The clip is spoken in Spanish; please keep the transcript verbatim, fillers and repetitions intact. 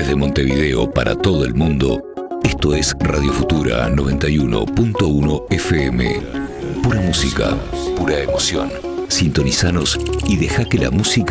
Desde Montevideo para todo el mundo, esto es Radio Futura noventa y uno punto uno F M. Pura música, pura emoción. Sintonizanos y deja que la música